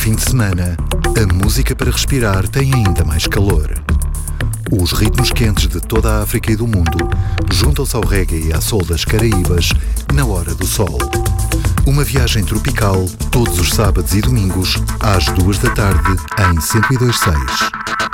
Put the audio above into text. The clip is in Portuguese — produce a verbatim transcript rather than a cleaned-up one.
fim de semana, a música para respirar tem ainda mais calor. Os ritmos quentes de toda a África e do mundo juntam-se ao reggae e à soul das Caraíbas na Hora do Sol. Uma viagem tropical todos os sábados e domingos às duas da tarde em cento e dois ponto seis.